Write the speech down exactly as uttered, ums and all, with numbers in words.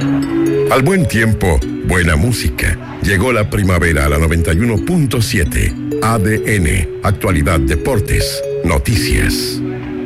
Al buen tiempo, buena música. Llegó la primavera a la noventa y uno punto siete. A D N, actualidad, deportes, noticias.